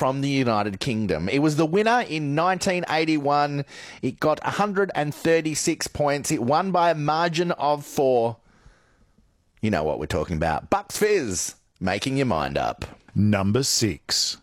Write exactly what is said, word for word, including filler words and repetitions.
from the United Kingdom. It was the winner in nineteen eighty-one. It got one hundred thirty-six points. It won by a margin of four. You know what we're talking about. Bucks Fizz, making your mind up. Number six.